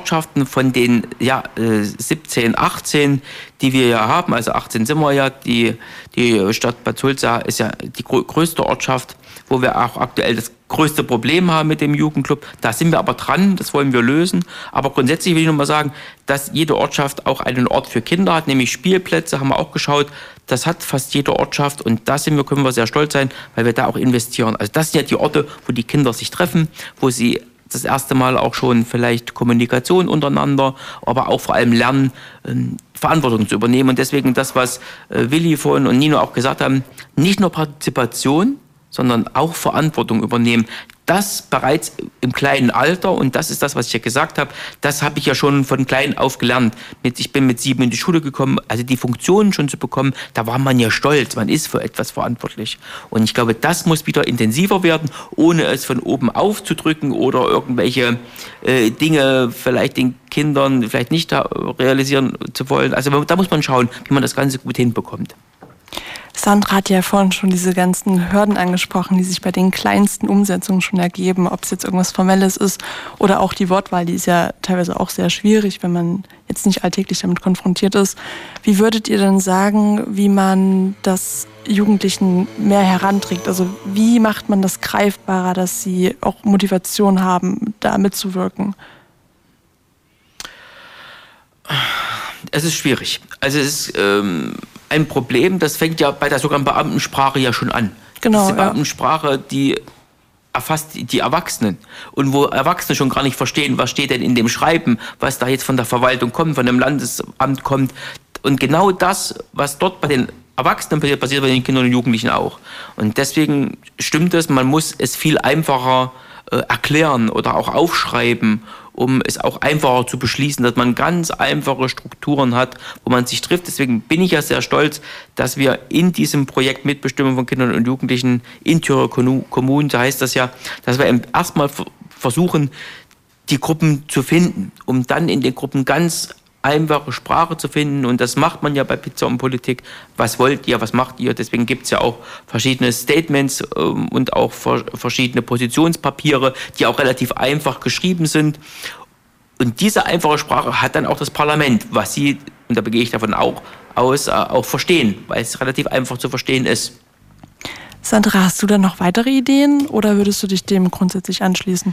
Ortschaften von den 17, 18, die wir ja haben, also 18 sind wir ja, die Stadt Bad Sulza ist ja die größte Ortschaft, wo wir auch aktuell das größte Problem haben mit dem Jugendclub. Da sind wir aber dran, das wollen wir lösen. Aber grundsätzlich will ich nochmal sagen, dass jede Ortschaft auch einen Ort für Kinder hat, nämlich Spielplätze, haben wir auch geschaut. Das hat fast jede Ortschaft und da können wir sehr stolz sein, weil wir da auch investieren. Also das sind ja die Orte, wo die Kinder sich treffen, wo sie das erste Mal auch schon vielleicht Kommunikation untereinander, aber auch vor allem lernen, Verantwortung zu übernehmen. Und deswegen das, was Willi vorhin und Nino auch gesagt haben, nicht nur Partizipation, sondern auch Verantwortung übernehmen. Das bereits im kleinen Alter, und das ist das, was ich ja gesagt habe, das habe ich ja schon von klein auf gelernt. Ich bin mit 7 in die Schule gekommen, also die Funktionen schon zu bekommen, da war man ja stolz, man ist für etwas verantwortlich. Und ich glaube, das muss wieder intensiver werden, ohne es von oben aufzudrücken oder irgendwelche Dinge vielleicht den Kindern vielleicht nicht realisieren zu wollen. Also da muss man schauen, wie man das Ganze gut hinbekommt. Sandra hat ja vorhin schon diese ganzen Hürden angesprochen, die sich bei den kleinsten Umsetzungen schon ergeben, ob es jetzt irgendwas Formelles ist oder auch die Wortwahl, die ist ja teilweise auch sehr schwierig, wenn man jetzt nicht alltäglich damit konfrontiert ist. Wie würdet ihr denn sagen, wie man das Jugendlichen mehr heranträgt? Also wie macht man das greifbarer, dass sie auch Motivation haben, da mitzuwirken? Es ist schwierig. Also es ist ein Problem, das fängt ja bei der sogenannten Beamtensprache ja schon an. Genau, diese Beamtensprache, die erfasst die Erwachsenen. Und wo Erwachsene schon gar nicht verstehen, was steht denn in dem Schreiben, was da jetzt von der Verwaltung kommt, von dem Landesamt kommt. Und genau das, was dort bei den Erwachsenen passiert bei den Kindern und Jugendlichen auch. Und deswegen stimmt es, man muss es viel einfacher erklären oder auch aufschreiben, um es auch einfacher zu beschließen, dass man ganz einfache Strukturen hat, wo man sich trifft. Deswegen bin ich ja sehr stolz, dass wir in diesem Projekt Mitbestimmung von Kindern und Jugendlichen in Thüringer Kommunen, da heißt das ja, dass wir erstmal versuchen, die Gruppen zu finden, um dann in den Gruppen ganz einfache Sprache zu finden. Und das macht man ja bei Pizza und Politik. Was wollt ihr, was macht ihr? Deswegen gibt es ja auch verschiedene Statements und auch verschiedene Positionspapiere, die auch relativ einfach geschrieben sind. Und diese einfache Sprache hat dann auch das Parlament, was sie, und da gehe ich davon auch aus, auch verstehen, weil es relativ einfach zu verstehen ist. Sandra, hast du da noch weitere Ideen oder würdest du dich dem grundsätzlich anschließen?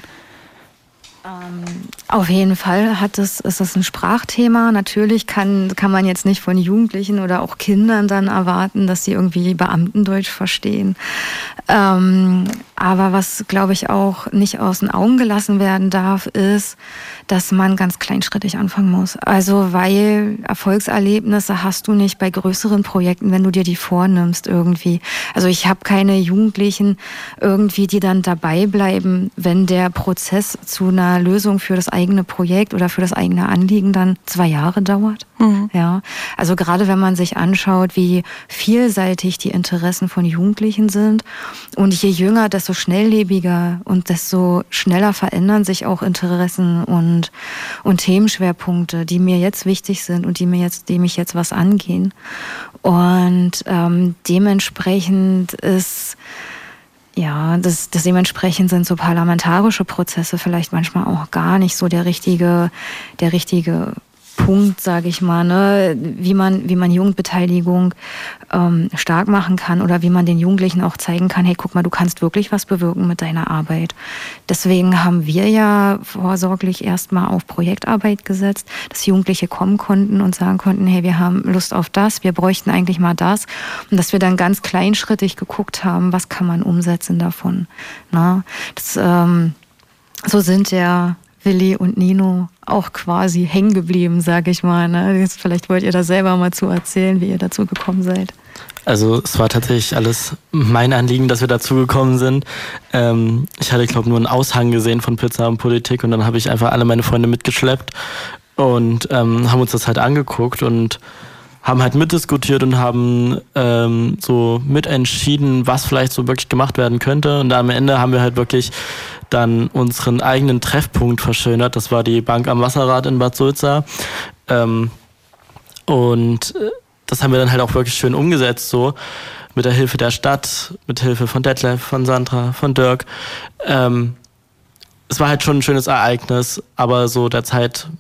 Auf jeden Fall ist das ein Sprachthema. Natürlich kann man jetzt nicht von Jugendlichen oder auch Kindern dann erwarten, dass sie irgendwie Beamtendeutsch verstehen. Aber was, glaube ich, auch nicht aus den Augen gelassen werden darf, ist, dass man ganz kleinschrittig anfangen muss. Also weil Erfolgserlebnisse hast du nicht bei größeren Projekten, wenn du dir die vornimmst irgendwie. Also ich habe keine Jugendlichen irgendwie, die dann dabei bleiben, wenn der Prozess zu einer Lösung für das eigene Projekt oder für das eigene Anliegen dann 2 Jahre dauert. Mhm. Ja, also gerade wenn man sich anschaut, wie vielseitig die Interessen von Jugendlichen sind und je jünger, desto schnelllebiger und desto schneller verändern sich auch Interessen und Themenschwerpunkte, die mir jetzt wichtig sind und die mich jetzt was angehen. Und dementsprechend ist dementsprechend sind so parlamentarische Prozesse vielleicht manchmal auch gar nicht so der richtige Punkt, sage ich mal, ne? wie man Jugendbeteiligung stark machen kann oder wie man den Jugendlichen auch zeigen kann, hey, guck mal, du kannst wirklich was bewirken mit deiner Arbeit. Deswegen haben wir ja vorsorglich erstmal auf Projektarbeit gesetzt, dass Jugendliche kommen konnten und sagen konnten, hey, wir haben Lust auf das, wir bräuchten eigentlich mal das. Und dass wir dann ganz kleinschrittig geguckt haben, was kann man umsetzen davon. Na? So sind ja Willi und Nino auch quasi hängen geblieben, sage ich mal. Ne? Jetzt vielleicht wollt ihr da selber mal zu erzählen, wie ihr dazu gekommen seid. Also es war tatsächlich alles mein Anliegen, dass wir dazu gekommen sind. Ich hatte, glaube ich, nur einen Aushang gesehen von Pizza und Politik und dann habe ich einfach alle meine Freunde mitgeschleppt und haben uns das halt angeguckt und haben halt mitdiskutiert und haben so mitentschieden, was vielleicht so wirklich gemacht werden könnte. Und am Ende haben wir halt wirklich dann unseren eigenen Treffpunkt verschönert. Das war die Bank am Wasserrad in Bad Sulza. Und das haben wir dann halt auch wirklich schön umgesetzt, so mit der Hilfe der Stadt, mit Hilfe von Detlef, von Sandra, von Dirk. Es war halt schon ein schönes Ereignis, aber so der Zeit